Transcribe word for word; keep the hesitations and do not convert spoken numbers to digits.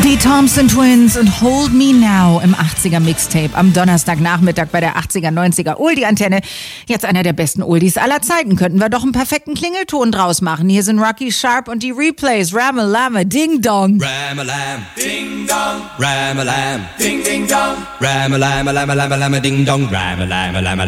Die Thompson Twins und Hold Me Now im achtziger Mixtape am Donnerstagnachmittag bei der achtziger neunziger Oldie-Antenne. Jetzt einer der besten Oldies aller Zeiten. Könnten wir doch einen perfekten Klingelton draus machen. Hier sind Rocky Sharp und die Replays. Ram-a-lam, Ding Dong. Ram-a-lam, Ding Dong. Ram-a-lam, Ding Ding Dong. Ram-a-lam, lam lam lam Ding Dong. Ram-a-lam, lam